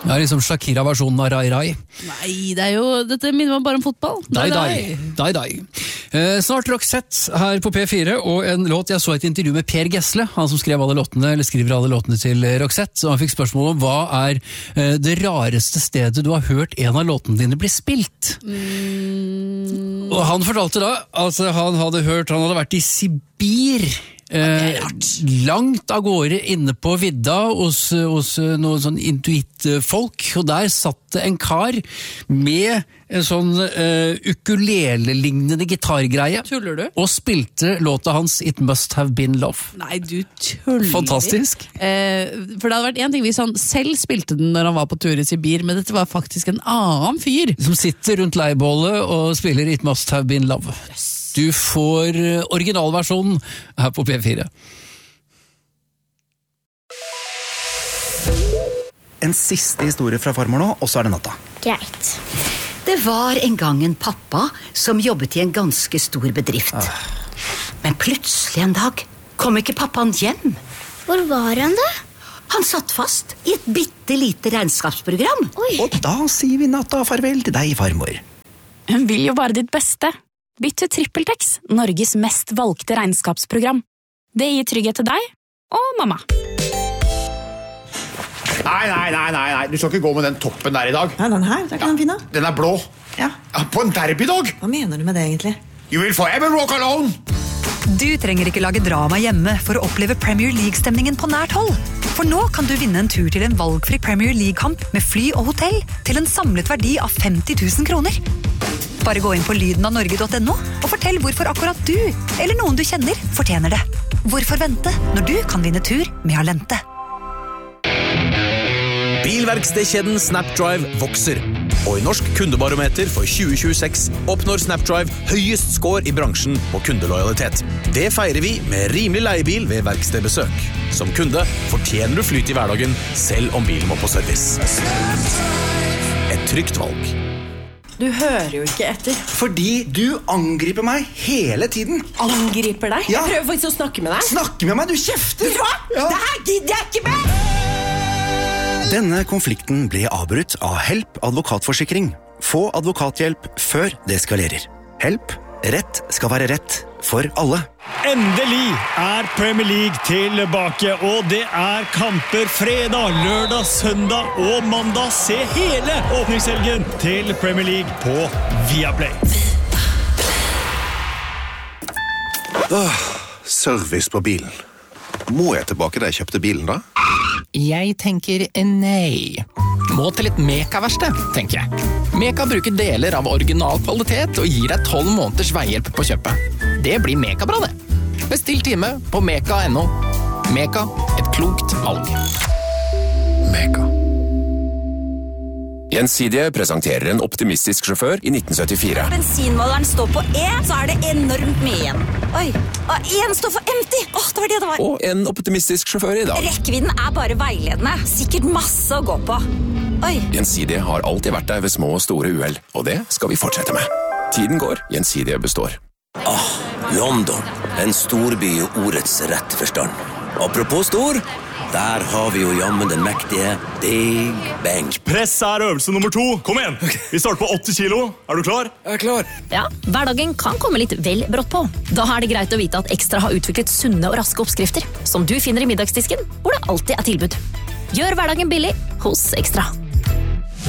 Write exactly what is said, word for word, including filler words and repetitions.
Ja, liksom Shakira-versjonen av Rai Rai. Nei, det er jo, dette minner meg bare om fotball. Dai, dai, dai, dai. Eh, snart Roxette her på P fire, og en låt, jeg så et intervju med Per Gessle, han som skrev alle låtene, eller skriver alle låtene til Roxette, og han fikk spørsmål om hva er eh, det rareste stedet du har hørt en av låtene dine bli spilt. Mm. Og han fortalte da, altså han hadde hørt, han hadde vært i Sibir, Eh, langt av gårde inne på vidda hos, hos noen sånn intuittfolk, og der satt det en kar med en sånn uh, ukulele-lignende gitargreie. Tuller du? Og spilte låta hans It Must Have Been Love. Nei, du tuller. Fantastisk. Eh, for det hadde vært en ting hvis han selv spilte den når han var på tur i Sibir, men dette var faktisk en annen fyr. Som sitter rundt leirbålet og spiller It Must Have Been Love. Yes. Du får originalversjonen her på P fire. En siste historie fra farmor nå, og så er det natta. Greit. Det var en gang en pappa som jobbet i en ganske stor bedrift. Ah. Men plutselig en dag kom ikke pappaen hjem. Hvor var han da? Han satt fast i et bitte lite regnskapsprogram. Oi. Og da sier vi natta farvel til deg, farmor. Hun vil jo bare ditt beste. Bytt til TrippelTex, Norges mest valgte regnskapsprogram. Det gir trygghet til deg og mamma. Nei, nei, nei, nei, nei. Du skal ikke gå med den toppen der i dag. Ja, den her, det er ikke den fine. Den er blå. Ja. Ja, på en derbydag. Hva mener du med det egentlig? You will forever walk alone. Du trenger ikke lage drama hjemme for å oppleve Premier League-stemningen på nært hold. For nå kan du vinne en tur til en valgfri Premier League-kamp med fly og hotell til en samlet verdi av femti tusen kroner. Bare gå inn på lyden av norge punktum no og fortell hvorfor akkurat du, eller noen du kjenner, fortjener det. Hvorfor vente når du kan vinne tur med Alente? Bilverkstedkjeden Snapdrive vokser. Og i Norsk kundebarometer for tjue tjueseks oppnår Snapdrive høyest score i bransjen på kundelojalitet. Det feirer vi med rimelig leiebil ved verkstedbesøk. Som kunde fortjener du flyt i hverdagen, selv om bilen må på service. Et trygt valg. Du hører jo ikke etter. Fordi du angriper meg hele tiden. Angriper deg? Ja. Jeg prøver faktisk å snakke med deg. Snakke med meg, du kjefter! Hva? Ja. Det her gidder jeg ikke med! Denne konflikten ble avbrutt av Help advokatforsikring. Få advokathjelp før det eskalerer. Help. Rett skal være rett for alle. Endelig er Premier League tilbake, og det er kamper fredag, lørdag, søndag og mandag. Se hele åpningshelgen til Premier League på Viaplay. Åh, service på bilen. Må jeg tilbake da jeg kjøpte bilen da? Jeg tenker nei. Må til et Meka-verksted, tenker jeg. Meka bruker deler av original kvalitet og gir deg tolv måneders veihjelp på kjøpet. Det blir Meka-bra, det. Bestill time på meka punktum no. Meka, et klokt valg. Meka. Gjensidige presenterer en optimistisk sjåfør i nitten syttifire. Bensinmåleren står på E, så er det enormt mye igjen. Oi, og en står for empty. Åh, det var det det var. Og en optimistisk sjåfør i dag. Rekkevidden er bare veiledende. Sikkert masse å gå på. Oi. Gjensidige har alltid vært der ved små og store uheld, og det skal vi fortsette med. Tiden går, Gjensidige består. Ah, London. En storby i ordets rette forstand. Apropos stor, der har vi jo jammen den mektige Big Bang. Press er øvelse nummer to. Kom igjen! Vi starter på åtti kilo. Er du klar? Jeg er klar. Ja, hverdagen kan komme litt vel brått på. Da er det greit å vite at Ekstra har utviklet sunne og raske oppskrifter, som du finner i middagsdisken, hvor det alltid er tilbud. Gjør hverdagen billig hos Ekstra.